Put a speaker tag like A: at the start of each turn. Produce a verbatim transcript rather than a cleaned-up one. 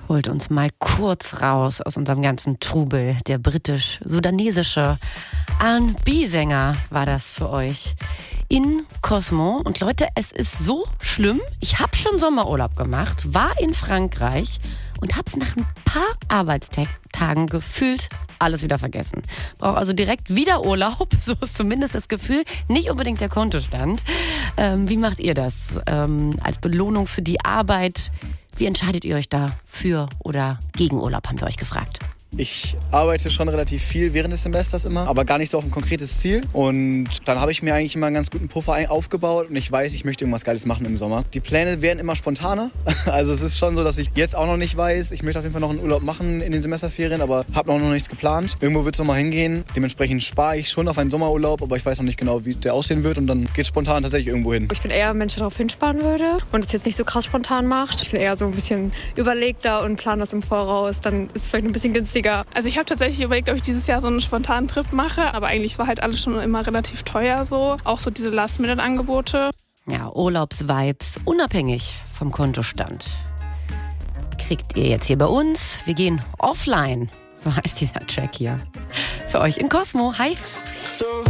A: holt uns mal kurz raus aus unserem ganzen Trubel. Der britisch-sudanesische R und B-Sänger war das für euch in Cosmo. Und Leute, es ist so schlimm. Ich habe schon Sommerurlaub gemacht, war in Frankreich und habe es nach ein paar Arbeitstagen gefühlt alles wieder vergessen. Brauche also direkt wieder Urlaub, so ist zumindest das Gefühl, nicht unbedingt der Kontostand. Ähm, wie macht ihr das? Ähm, als Belohnung für die Arbeit, wie entscheidet ihr euch da für oder gegen Urlaub, haben wir euch gefragt.
B: Ich arbeite schon relativ viel während des Semesters immer, aber gar nicht so auf ein konkretes Ziel. Und dann habe ich mir eigentlich immer einen ganz guten Puffer aufgebaut und ich weiß, ich möchte irgendwas Geiles machen im Sommer. Die Pläne werden immer spontaner. Also es ist schon so, dass ich jetzt auch noch nicht weiß, ich möchte auf jeden Fall noch einen Urlaub machen in den Semesterferien, aber habe noch nichts geplant. Irgendwo wird es noch mal hingehen. Dementsprechend spare ich schon auf einen Sommerurlaub, aber ich weiß noch nicht genau, wie der aussehen wird und dann geht es spontan tatsächlich irgendwo hin.
C: Ich bin eher ein Mensch, der darauf hinsparen würde und es jetzt nicht so krass spontan macht. Ich bin eher so ein bisschen überlegter und plane das im Voraus. Dann ist es vielleicht ein bisschen günstiger.
D: Also ich habe tatsächlich überlegt, ob ich dieses Jahr so einen spontanen Trip mache, aber eigentlich war halt alles schon immer relativ teuer so, auch so diese Last-Minute-Angebote.
A: Ja, Urlaubsvibes, unabhängig vom Kontostand. Kriegt ihr jetzt hier bei uns. Wir gehen offline, so heißt dieser Track hier. Für euch in Cosmo. Hi.